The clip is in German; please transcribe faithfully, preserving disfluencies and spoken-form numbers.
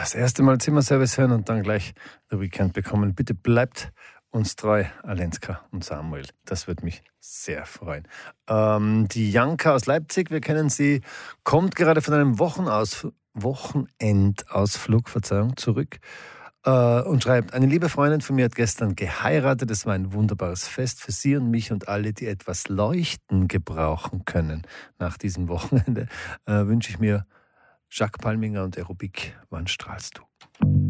das erste Mal Zimmerservice hören und dann gleich The Weekend bekommen. Bitte bleibt uns treu, Alenska und Samuel. Das würde mich sehr freuen. Ähm, die Janka aus Leipzig, wir kennen sie, kommt gerade von einem Wochenaus- Wochenendausflug Verzeihung, zurück äh, und schreibt, eine liebe Freundin von mir hat gestern geheiratet. Es war ein wunderbares Fest für sie und mich und alle, die etwas Leuchten gebrauchen können. Nach diesem Wochenende äh, wünsche ich mir Jacques Palminger und Aerobik. Wann strahlst du?